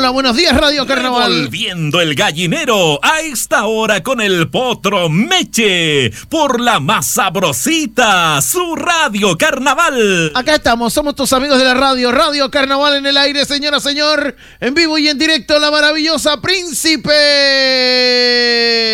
Hola, buenos días, Radio Carnaval. Volviendo el gallinero a esta hora con el Potro Meche por la más sabrosita, su Radio Carnaval. Acá estamos, somos tus amigos de la radio, Radio Carnaval en el aire, señora, señor, en vivo y en directo, la maravillosa Príncipe.